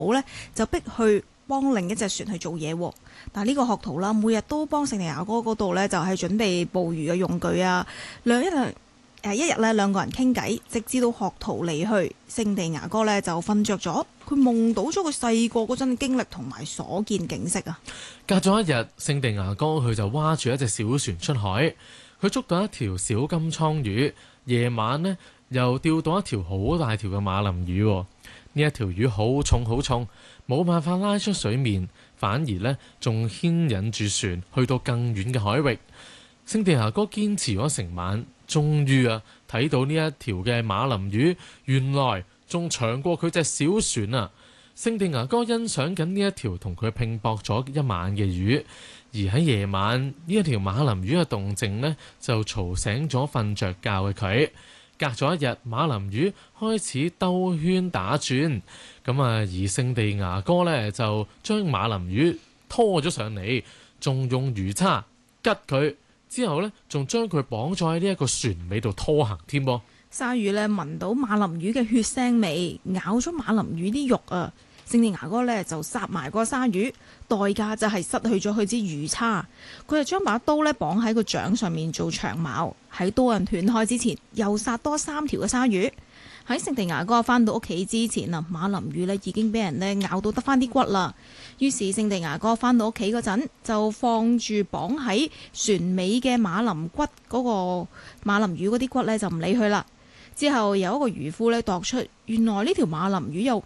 呢就逼去幫另一隻船去做嘢喎。但係呢個學徒啦，每日都幫聖地牙哥嗰度呢，就係準備捕魚嘅用具啊，一日呢兩個人傾偈，直至到學徒離去，聖地牙哥呢就瞓着咗。佢夢到咗佢細個嗰陣經歷同埋所見景色啊。 隔咗一日，聖地牙哥佢就划住一隻小船出海，佢捉到一條小金倉魚，夜晚呢，又釣到一條好大條嘅馬林魚。呢一條魚好重好重，冇辦法拉出水面，反而呢仲牽引住船去到更遠嘅海域。聖地牙哥堅持咗成晚，終於睇到呢一條嘅馬林魚，原來仲長過佢隻小船啊！聖地牙哥欣賞緊呢一條同佢拼搏咗一晚嘅魚，而喺夜晚呢一條馬林魚嘅動靜呢，就嘈醒咗瞓着覺嘅佢。隔咗一日，馬林魚開始兜圈打轉，而聖地牙哥呢，就將馬林魚拖咗上嚟，仲用魚叉吉佢，之後呢，仲將佢綁咗喺呢一個船尾度拖行添噃。 鯊魚呢聞到馬林魚嘅血腥味，咬咗馬林魚啲肉啊！聖地牙哥呢就殺埋個鯊魚，代價就係失去咗佢支魚叉。佢就將把刀呢綁喺個掌上面做長矛，喺刀刃斷開之前，又殺多3條嘅鯊魚。喺聖地牙哥翻到屋企之前啊，馬林魚呢已經俾人呢咬到得翻啲骨啦。於是聖地牙哥翻到屋企嗰陣，就放住綁喺船尾嘅馬林骨嗰個馬林魚嗰啲骨呢，就唔理佢啦。之後有一個漁夫呢度出，原來呢條馬林魚有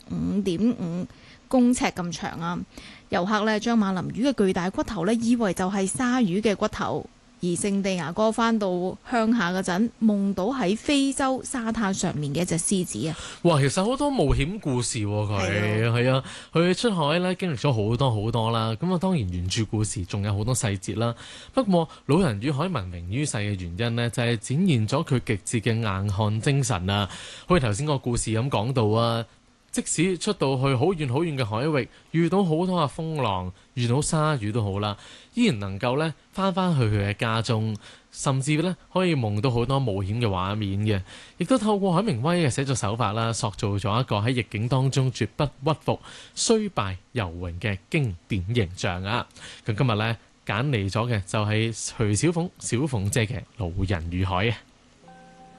5.5公尺咁長啊！遊客呢將馬林魚嘅巨大骨頭呢以為就係鯊魚嘅骨頭，而聖地牙哥返到鄉下嗰陣，夢到喺非洲沙灘上面嘅一隻獅子啊！ 哇，其實好多冒險故事喎，佢係啊，佢出海呢經歷咗好多好多啦。咁當然原著故事仲有好多細節啦。不過老人與海聞名於世嘅原因呢，就係展現咗佢極致嘅硬漢精神啊！好似頭先個故事咁講到啊，即使出到去好遠好遠嘅海域，遇到好多嘅風浪，遇到鯊魚都好啦，依然能夠呢翻返去佢嘅家中，甚至呢可以夢到好多冒險嘅畫面嘅，亦都透過海明威嘅寫作手法啦，塑造咗一個喺逆境當中絕不屈服、雖敗猶榮嘅經典形象啊！咁今日呢揀嚟咗嘅就係徐小鳳小鳳姐嘅《老人與海》啊！